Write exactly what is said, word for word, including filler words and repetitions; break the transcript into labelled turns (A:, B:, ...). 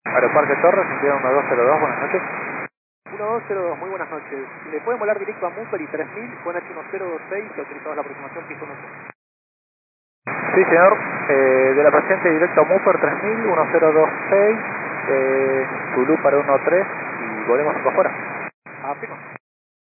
A: Aeroparque Torres, envío uno dos cero dos, buenas noches.
B: uno dos cero dos, muy buenas noches. ¿Le pueden volar directo a Mumford tres mil con H uno cero dos seis y autorizamos la aproximación piso uno?
A: Sí, señor. Eh, de la paciente directo a Muffer tres mil, uno cero dos seis, eh, Zulu para uno tres y volvemos para afuera.
B: Afirmo.